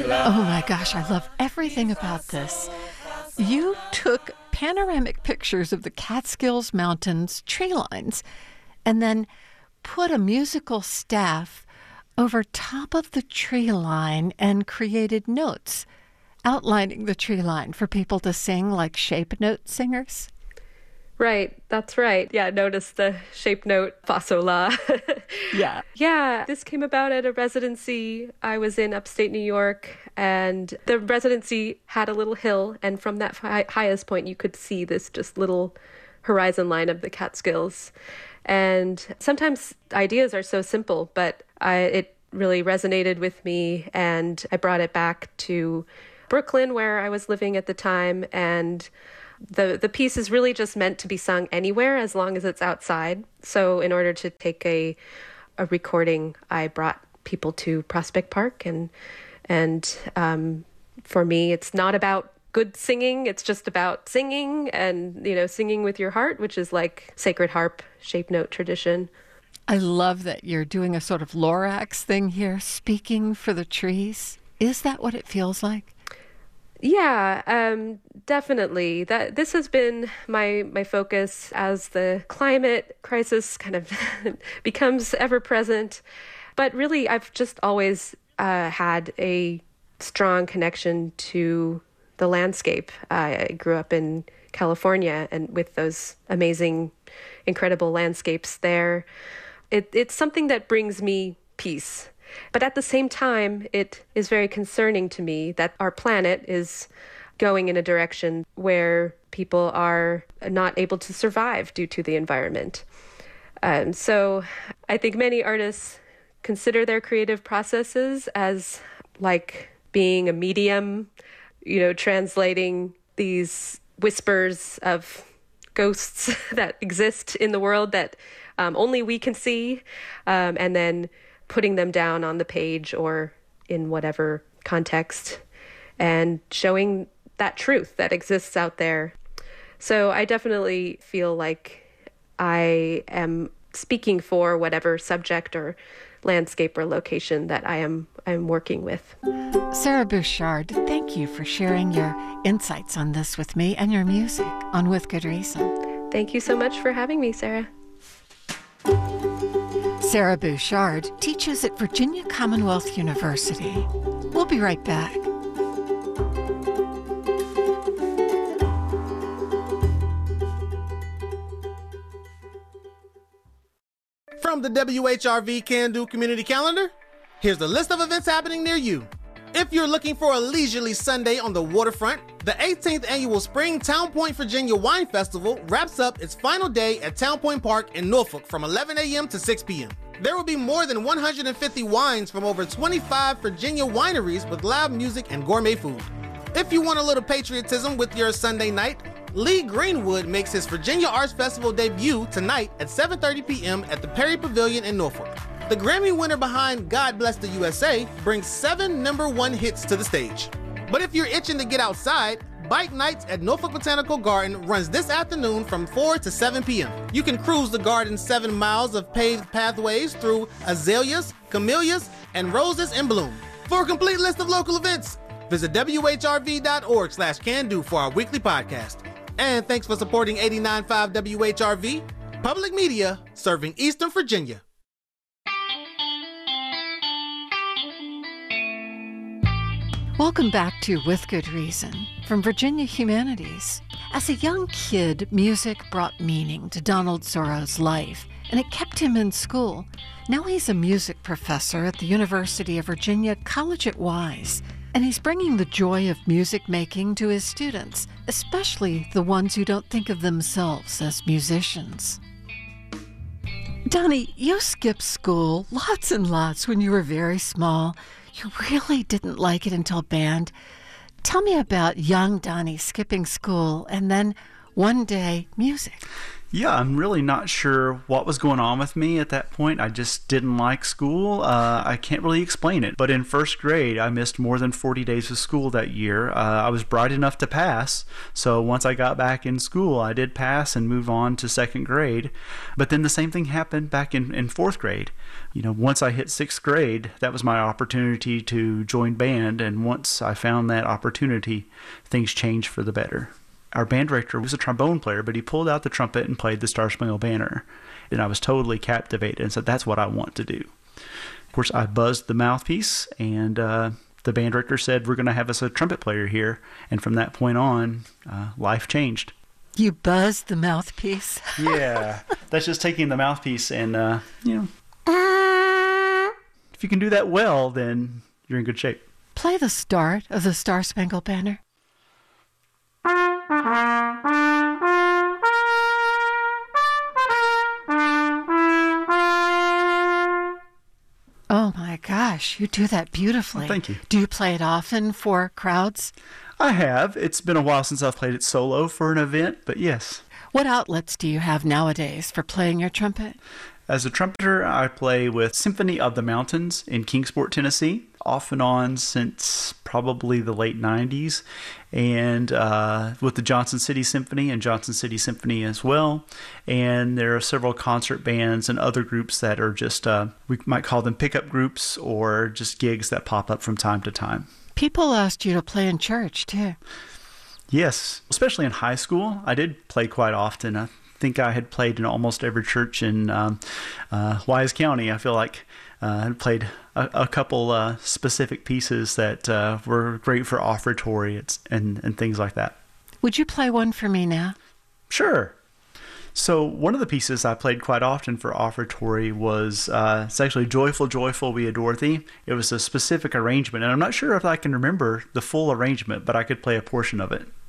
Oh my gosh, I love everything about this. You took panoramic pictures of the Catskills Mountains tree lines and then put a musical staff over top of the tree line and created notes outlining the tree line for people to sing like shape note singers. Right, that's right. Yeah, notice the shape note fa sol la. Yeah. Yeah, this came about at a residency. I was in upstate New York, and the residency had a little hill, and from that highest point, you could see this just little horizon line of the Catskills. And sometimes ideas are so simple, but it really resonated with me, and I brought it back to Brooklyn, where I was living at the time, and the piece is really just meant to be sung anywhere as long as it's outside. So in order to take a recording, I brought people to Prospect Park, and for me, it's not about good singing. It's just about singing and, singing with your heart, which is like Sacred Harp shape note tradition. I love that you're doing a sort of Lorax thing here, speaking for the trees. Is that what it feels like? Yeah, definitely. This has been my focus as the climate crisis kind of becomes ever present. But really, I've just always had a strong connection to the landscape. I grew up in California, and with those amazing, incredible landscapes there, it's something that brings me peace. But at the same time, it is very concerning to me that our planet is going in a direction where people are not able to survive due to the environment. So I think many artists consider their creative processes as like being a medium, translating these whispers of ghosts that exist in the world that only we can see, and then putting them down on the page or in whatever context and showing that truth that exists out there. So I definitely feel like I am speaking for whatever subject or landscape or location that I'm working with. Sarah Bouchard, thank you for sharing your insights on this with me and your music on With Good Reason. Thank you so much for having me, Sarah. Sarah Bouchard teaches at Virginia Commonwealth University. We'll be right back. From the WHRV Can Do Community Calendar, here's the list of events happening near you. If you're looking for a leisurely Sunday on the waterfront, the 18th annual Spring Town Point, Virginia Wine Festival wraps up its final day at Town Point Park in Norfolk from 11 a.m. to 6 p.m. There will be more than 150 wines from over 25 Virginia wineries with live music and gourmet food. If you want a little patriotism with your Sunday night, Lee Greenwood makes his Virginia Arts Festival debut tonight at 7:30 p.m. at the Perry Pavilion in Norfolk. The Grammy winner behind God Bless the USA brings 7 #1 hits to the stage. But if you're itching to get outside, Bike Nights at Norfolk Botanical Garden runs this afternoon from 4 to 7 p.m. You can cruise the garden's 7 miles of paved pathways through azaleas, camellias, and roses in bloom. For a complete list of local events, visit whrv.org/can-do for our weekly podcast. And thanks for supporting 89.5 WHRV, public media serving Eastern Virginia. Welcome back to With Good Reason from Virginia Humanities. As a young kid, music brought meaning to Donald Zorro's life, and it kept him in school. Now he's a music professor at the University of Virginia College at Wise, and he's bringing the joy of music making to his students, especially the ones who don't think of themselves as musicians. Donnie, you skipped school lots and lots when you were very small. You really didn't like it until band. Tell me about young Donnie skipping school and then one day music. Yeah, I'm really not sure what was going on with me at that point. I just didn't like school. I can't really explain it. But in first grade, I missed more than 40 days of school that year. I was bright enough to pass. So once I got back in school, I did pass and move on to second grade. But then the same thing happened back in fourth grade. Once I hit sixth grade, that was my opportunity to join band. And once I found that opportunity, things changed for the better. Our band director was a trombone player, but he pulled out the trumpet and played the Star Spangled Banner. And I was totally captivated and said, that's what I want to do. Of course, I buzzed the mouthpiece, and the band director said, we're going to have us a trumpet player here. And from that point on, life changed. You buzzed the mouthpiece? Yeah, that's just taking the mouthpiece and, if you can do that well, then you're in good shape. Play the start of the Star Spangled Banner. Oh my gosh, you do that beautifully. Well, thank you. Do you play it often for crowds? I have. It's been a while since I've played it solo for an event, but yes. What outlets do you have nowadays for playing your trumpet? As a trumpeter, I play with Symphony of the Mountains in Kingsport, Tennessee, off and on since probably the late 90s, and with the Johnson City Symphony and Johnson City Symphony as well. And there are several concert bands and other groups that are just, we might call them pickup groups or just gigs that pop up from time to time. People asked you to play in church, too. Yes, especially in high school. I did play quite often. I think I had played in almost every church in Wise County. I feel like I had played a couple specific pieces that were great for offertory and things like that. Would you play one for me now? Sure. So one of the pieces I played quite often for offertory was it's actually Joyful, Joyful, We Adore Thee. It was a specific arrangement, and I'm not sure if I can remember the full arrangement, but I could play a portion of it.